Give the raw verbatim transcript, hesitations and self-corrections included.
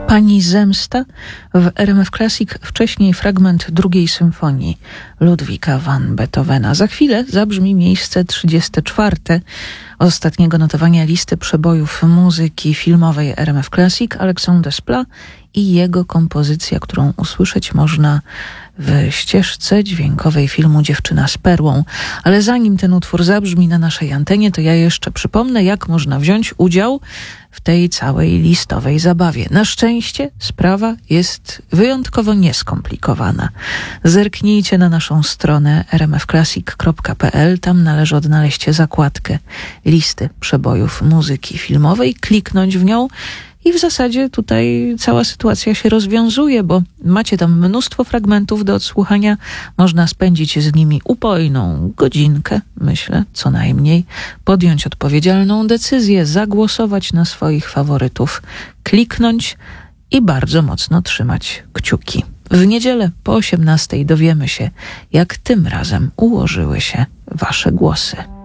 Pani Zemsta w R M F Classic, wcześniej fragment drugiej symfonii Ludwika van Beethovena. Za chwilę zabrzmi miejsce trzydzieste czwarte ostatniego notowania listy przebojów muzyki filmowej R M F Classic, Alexandre Desplat i jego kompozycja, którą usłyszeć można w ścieżce dźwiękowej filmu Dziewczyna z perłą. Ale zanim ten utwór zabrzmi na naszej antenie, to ja jeszcze przypomnę, jak można wziąć udział w tej całej listowej zabawie. Na szczęście sprawa jest wyjątkowo nieskomplikowana. Zerknijcie na naszą stronę r m f classic kropka p l. Tam należy odnaleźć zakładkę listy przebojów muzyki filmowej, kliknąć w nią i w zasadzie tutaj cała sytuacja się rozwiązuje, bo macie tam mnóstwo fragmentów do odsłuchania. Można spędzić z nimi upojną godzinkę, myślę, co najmniej, podjąć odpowiedzialną decyzję, zagłosować na swoich faworytów, kliknąć i bardzo mocno trzymać kciuki. W niedzielę po osiemnastej dowiemy się, jak tym razem ułożyły się wasze głosy.